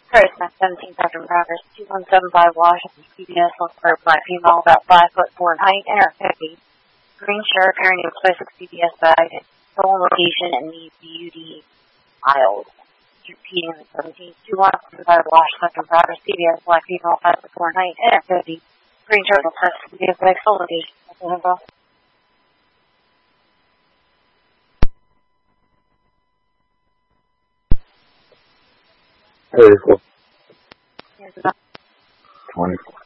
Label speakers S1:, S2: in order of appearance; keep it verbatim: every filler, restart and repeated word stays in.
S1: Curtis, seventeen Doctor Progress, two one seven five Washington, C B S, look for a black female about five foot four in height, and fifty. Green shirt, carrying a plastic C B S bag, stolen location, and needs B U D aisles. Repeating the seventeen two one seven five Washington Progress, C B S, black female, five foot four in height, and fifty. Green shirt, plastic C B S bag, stolen location.
S2: thirty-four. twenty-four.